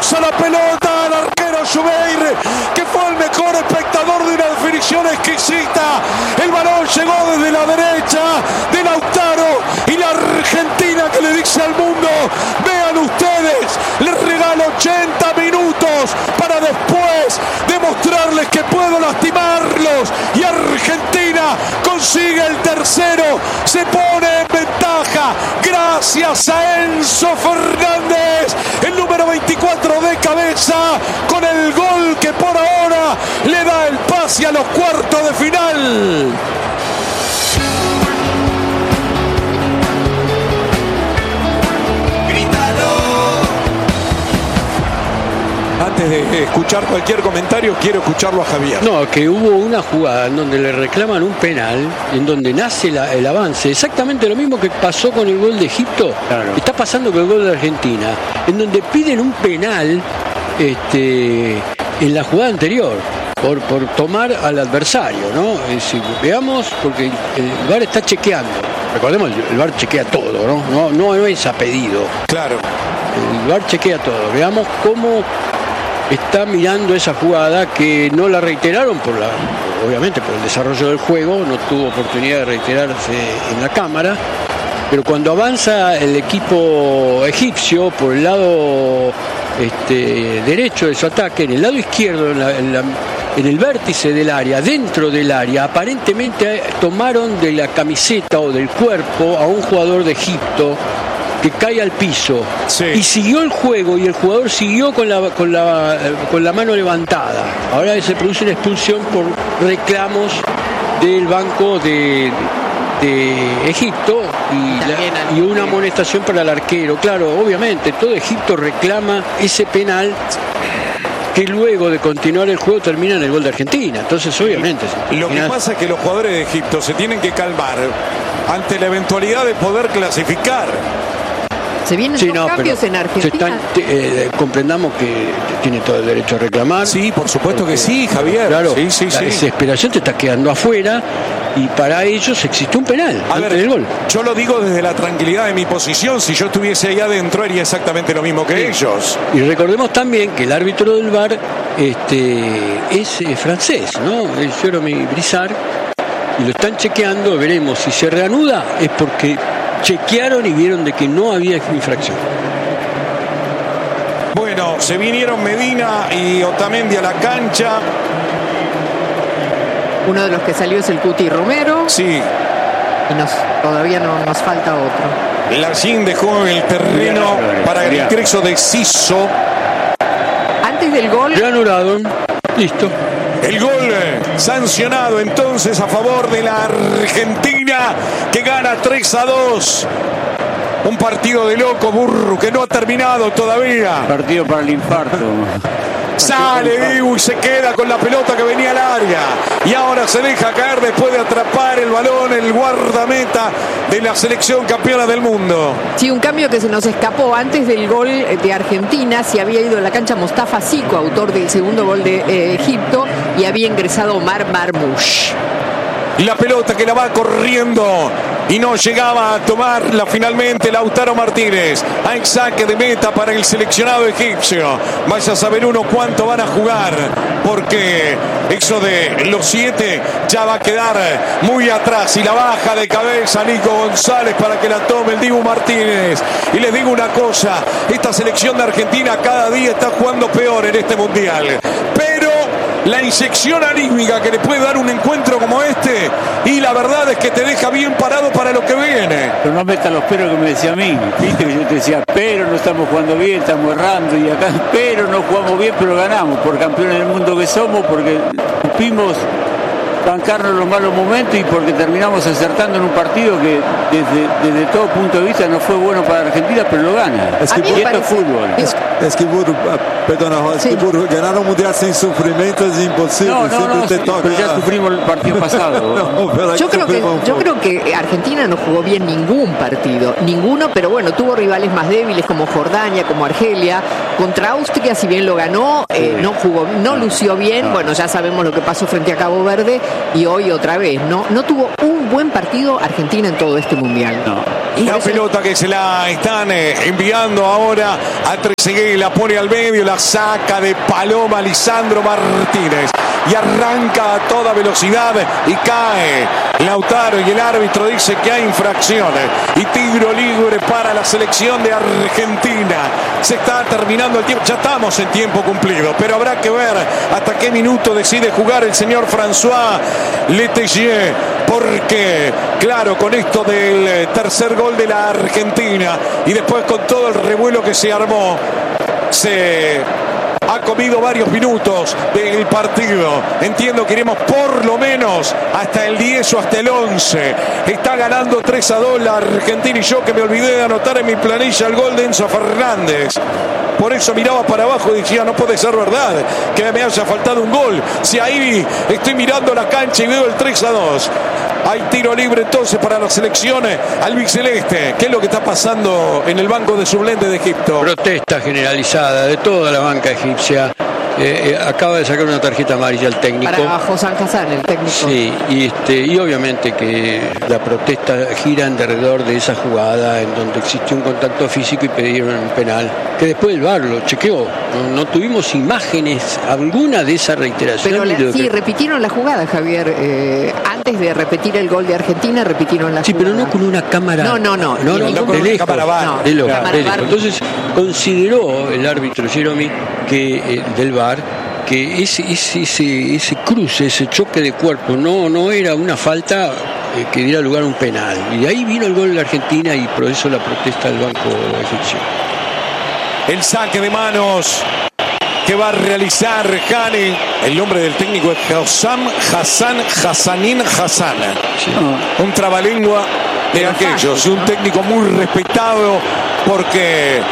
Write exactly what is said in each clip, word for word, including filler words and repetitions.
cruza la pelota al arquero Jubeir, que fue el mejor espectador de una definición exquisita. El balón llegó desde la derecha de Lautaro y la Argentina que le dice al mundo: vean ustedes, les regalo ochenta minutos para después demostrarles que puedo lastimarlos, y Argentina consigue el tercero, se pone en ventaja gracias a Enzo Fernández, el número veinticuatro de cabeza, con el gol que por ahora le da el pase a los cuartos de final. Antes de escuchar cualquier comentario, quiero escucharlo a Javier. No, que hubo una jugada en donde le reclaman un penal, en donde nace la, el avance, exactamente lo mismo que pasó con el gol de Egipto, claro. Está pasando con el gol de Argentina, en donde piden un penal este, en la jugada anterior, por, por tomar al adversario, ¿no? Es decir, veamos, porque el, el V A R está chequeando. Recordemos, el V A R chequea todo, ¿no? No, no, no es a pedido. Claro. El V A R chequea todo. Veamos cómo está mirando esa jugada, que no la reiteraron por la, obviamente por el desarrollo del juego, no tuvo oportunidad de reiterarse en la cámara, pero cuando avanza el equipo egipcio por el lado este, derecho de su ataque, en el lado izquierdo, en, la, en, la, en el vértice del área, dentro del área, aparentemente tomaron de la camiseta o del cuerpo a un jugador de Egipto que cae al piso, sí. Y siguió el juego, y el jugador siguió con la, con la, con la mano levantada. Ahora se produce una expulsión por reclamos del banco de, de Egipto y, la, y una amonestación para el arquero. Claro, obviamente todo Egipto reclama ese penal, que luego de continuar el juego termina en el gol de Argentina. Entonces, obviamente, lo que pasa es que los jugadores de Egipto se tienen que calmar ante la eventualidad de poder clasificar. Se vienen sí, dos no, cambios en Argentina. Están, eh, comprendamos que tiene todo el derecho a reclamar. Sí, por supuesto porque, que sí, Javier. Claro, sí, sí, la sí. desesperación te está quedando afuera, y para ellos existe un penal a antes ver, del gol. Yo lo digo desde la tranquilidad de mi posición. Si yo estuviese ahí adentro, haría exactamente lo mismo que sí. ellos. Y recordemos también que el árbitro del V A R este, es eh, francés, ¿no? Es Jérôme Brissard, y lo están chequeando. Veremos si se reanuda, es porque chequearon y vieron de que no había infracción. Bueno, se vinieron Medina y Otamendi a la cancha. Uno de los que salió es el Cuti Romero. Sí. Y nos, todavía no, nos falta otro. Largín dejó el terreno para el ingreso de Siso. Antes del gol. Ya anulado. Listo. El gol sancionado entonces a favor de la Argentina, que gana tres a dos. Un partido de loco, Burru, que no ha terminado todavía. Partido para el infarto. Sale Dibu y se queda con la pelota que venía al área. Y ahora se deja caer después de atrapar el balón el guardameta de la selección campeona del mundo. Sí, un cambio que se nos escapó. Antes del gol de Argentina se había ido a la cancha Mostafa Zico, autor del segundo gol de eh, Egipto, y había ingresado Omar Marmoush. La pelota que la va corriendo y no llegaba a tomarla finalmente Lautaro Martínez. Hay saque de meta para el seleccionado egipcio. Vaya a saber uno cuánto van a jugar, porque eso de los siete ya va a quedar muy atrás. Y la baja de cabeza Nico González para que la tome el Dibu Martínez. Y les digo una cosa, esta selección de Argentina cada día está jugando peor en este mundial. Pero la inyección anímica que le puede dar un encuentro como este, y la verdad es que te deja bien parado para lo que viene. Pero no metan los peros que me decía a mí, viste que yo te decía, pero no estamos jugando bien, estamos errando, y acá, pero no jugamos bien, pero ganamos, por campeones del mundo que somos, porque supimos bancarnos los malos momentos y porque terminamos acertando en un partido que desde, desde todo punto de vista no fue bueno para Argentina, pero lo gana. Es que, y esto es fútbol. Es, es que Burro, perdona, es sí. que Burro, ganar un mundial sin sufrimiento es imposible. No, no, no, te sí, toca. pero ya sufrimos el partido pasado. no, yo, creo que, yo creo que Argentina no jugó bien ningún partido, ninguno, pero bueno, tuvo rivales más débiles como Jordania, como Argelia. Contra Austria, si bien lo ganó, eh, no jugó, no lució bien. Bueno, ya sabemos lo que pasó frente a Cabo Verde. y hoy otra vez. No, no tuvo un buen partido Argentina en todo este mundial. No. La pelota que se la están eh, enviando ahora a Trezeguet, la pone al medio, la saca de Paloma Lisandro Martínez y arranca a toda velocidad y cae Lautaro, y el árbitro dice que hay infracciones y tiro libre para la selección de Argentina. Se está terminando el tiempo, ya estamos en tiempo cumplido, pero habrá que ver hasta qué minuto decide jugar el señor François Letelier, porque claro, con esto del tercer gol de la Argentina y después con todo el revuelo que se armó, se ha comido varios minutos del partido. Entiendo que iremos por lo menos hasta el diez o hasta el once. Está ganando tres a dos la Argentina, y yo que me olvidé de anotar en mi planilla el gol de Enzo Fernández. Por eso miraba para abajo y decía, no puede ser verdad que me haya faltado un gol. Si ahí estoy mirando la cancha y veo el tres a dos. Hay tiro libre entonces para las selecciones albiceleste. ¿Qué es lo que está pasando en el banco de suplentes de Egipto? Protesta generalizada de toda la banca egipcia. Eh, eh, acaba de sacar una tarjeta amarilla al técnico. Para Hossam Hassan, el técnico. Sí, y, este, y obviamente que la protesta gira alrededor de esa jugada en donde existió un contacto físico y pidieron un penal, que después el V A R lo chequeó. No, no tuvimos imágenes alguna de esa reiteración. Pero la, sí, que... repitieron la jugada, Javier. Eh, antes de repetir el gol de Argentina, repitieron la sí, jugada. Sí, pero no con una cámara. No, no, no. No, no, no con de lejos. Cámara bar. No, de, lo, cámara de lejos. bar. Entonces consideró el árbitro Jeromy que eh, del V A R que ese, ese, ese, ese cruce, ese choque de cuerpo no, no era una falta eh, que diera lugar a un penal. Y de ahí vino el gol de la Argentina y por eso la protesta del banco egipcio. El saque de manos que va a realizar Hani. El nombre del técnico es Hossam Hassan Hassanin Hassan. Sí. Un trabalengua de aquellos, un técnico muy respetado porque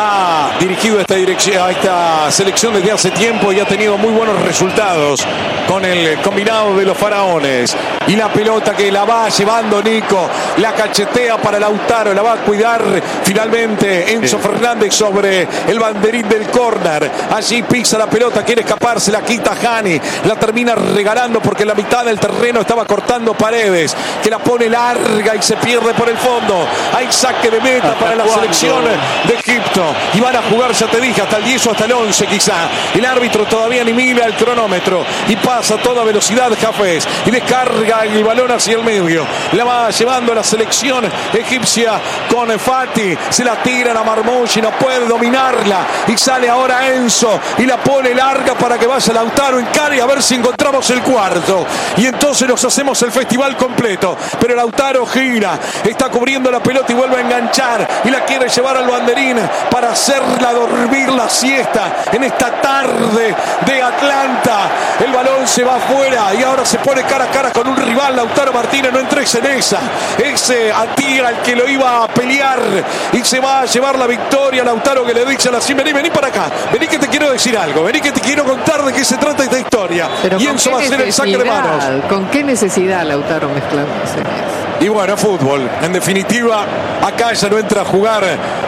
ha dirigido esta dirección, a esta selección desde hace tiempo y ha tenido muy buenos resultados con el combinado de los faraones. Y la pelota que la va llevando Nico, la cachetea para Lautaro, la va a cuidar finalmente Enzo sí. Fernández sobre el banderín del córner. Allí pisa la pelota, quiere escaparse, la quita Hani, la termina regalando porque la mitad del terreno estaba cortando Paredes, que la pone larga y se pierde por el fondo. Hay saque de meta para la selección de Egipto y van a jugar, ya te dije, hasta el diez o hasta el once quizá. El árbitro todavía ni mira el cronómetro y pasa a toda velocidad Hafez y descarga el balón hacia el medio. La va llevando la selección egipcia con Fati, se la tiran a Marmoush y no puede dominarla y sale ahora Enzo y la pone larga para que vaya Lautaro en cara y a ver si encontramos el cuarto y entonces nos hacemos el festival completo. Pero Lautaro gira, está cubriendo la pelota y vuelve a enganchar y la quiere llevar al banderín para hacerla dormir la siesta en esta tarde de Atlanta. El balón se va afuera y ahora se pone cara a cara con un rival. Lautaro Martínez, no entres en esa. Ese Atira el que lo iba a pelear y se va a llevar la victoria. Lautaro que le dice a la Sim, vení, vení para acá, vení que te quiero decir algo, vení que te quiero contar de qué se trata esta historia. Pero y Enzo va a hacer el saque de manos. ¿Con qué necesidad Lautaro mezclándose? Y bueno, fútbol. En definitiva, acá ya no entra a jugar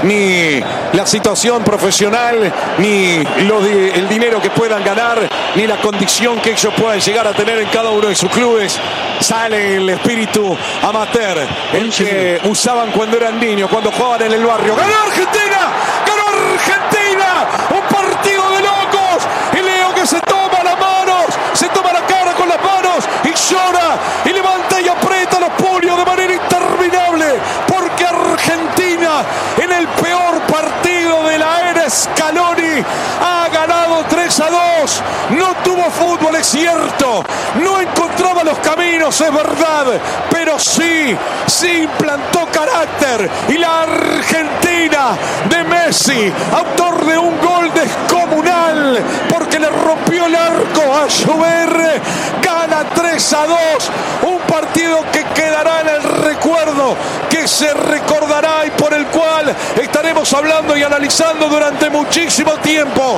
ni la situación profesional, ni lo de, el dinero que puedan ganar, ni la condición que ellos puedan llegar a tener en cada uno de sus clubes. Sale el espíritu amateur, el que usaban cuando eran niños, cuando jugaban en el barrio. ¡Ganó Argentina! ¡Ganó Argentina! ¡Un partido de locos! Y Leo que se toma las manos, se toma la cara con las manos y llora y levanta y aprieta los puños de manera interminable, porque Argentina en el peor partido de la era Scaloni ha ganado tres a dos. No tuvo fútbol, es cierto, no encontraba los caminos, es verdad, pero sí, sí implantó carácter. Y la Argentina de Messi, autor de un gol descomunal porque le rompió el arco a Llover, gana tres a dos, un partido que quedará en el recuerdo, que se recordará y por el cual estaremos hablando y analizando durante muchísimo tiempo.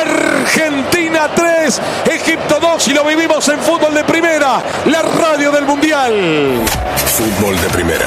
Argentina tres, Egipto dos, y lo vivimos en Fútbol de Primera, la radio del Mundial. Fútbol de Primera,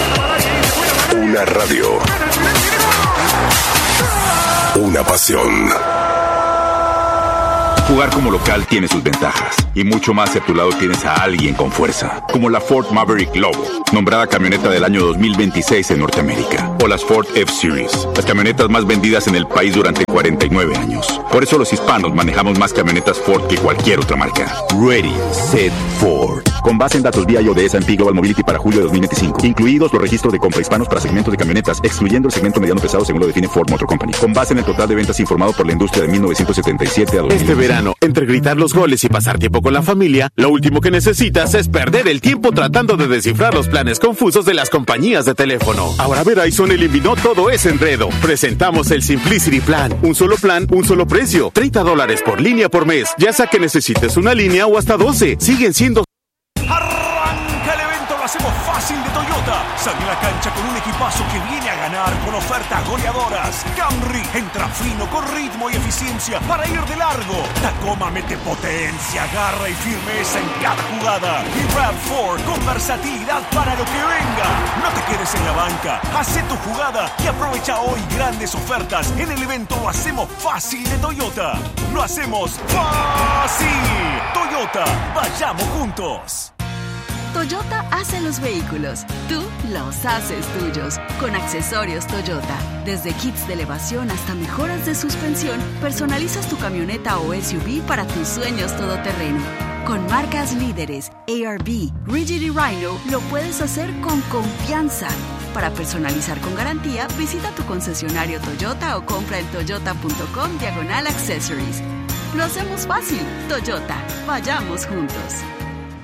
una radio, una pasión. Jugar como local tiene sus ventajas y mucho más si a tu lado tienes a alguien con fuerza, como la Ford Maverick Lobo, nombrada camioneta del año dos mil veintiséis en Norteamérica, o las Ford F-Series, las camionetas más vendidas en el país durante cuarenta y nueve años. Por eso los hispanos manejamos más camionetas Ford que cualquier otra marca. Ready, Set, Ford. Con base en datos V I O de S and P Global Mobility para julio de dos mil veinticinco, incluidos los registros de compra hispanos para segmentos de camionetas, excluyendo el segmento mediano pesado según lo define Ford Motor Company. Con base en el total de ventas informado por la industria de mil novecientos setenta y siete a dos mil. Este verano, entre gritar los goles y pasar tiempo con la familia, lo último que necesitas es perder el tiempo tratando de descifrar los planes confusos de las compañías de teléfono. Ahora Verizon eliminó todo ese enredo. Presentamos el Simplicity Plan. Un solo plan, un solo precio. treinta dólares por línea por mes. Ya sea que necesites una línea o hasta doce. Siguen siendo... Arranca el evento, lo hacemos fácil de Toyota. Sale a la cancha con un equipazo que viene a ganar con ofertas goleadoras. Camry entra fino con ritmo y eficiencia para ir de largo. Tacoma mete potencia, garra y firmeza en cada jugada. Y RAV cuatro con versatilidad para lo que venga. No te quedes en la banca, haz tu jugada y aprovecha hoy grandes ofertas en el evento Lo hacemos fácil de Toyota. Lo hacemos fácil. Toyota, vayamos juntos. Toyota hace los vehículos, tú los haces tuyos, con accesorios Toyota. Desde kits de elevación hasta mejoras de suspensión, personalizas tu camioneta o S U V para tus sueños todoterreno. Con marcas líderes, A R B, Rigid y Rhino, lo puedes hacer con confianza. Para personalizar con garantía, visita tu concesionario Toyota o compra en toyota.com diagonal accessories. Lo hacemos fácil, Toyota, vayamos juntos.